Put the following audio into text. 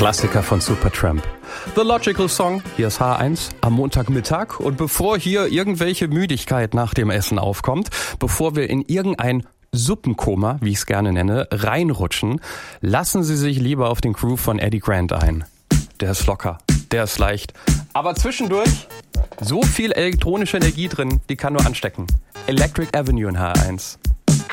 Klassiker von Supertramp. The Logical Song, hier ist H1 am Montagmittag. Und bevor hier irgendwelche Müdigkeit nach dem Essen aufkommt, bevor wir in irgendein Suppenkoma, wie ich es gerne nenne, reinrutschen, lassen Sie sich lieber auf den Groove von Eddie Grant ein. Der ist locker, der ist leicht. Aber zwischendurch so viel elektronische Energie drin, die kann nur anstecken. Electric Avenue in H1.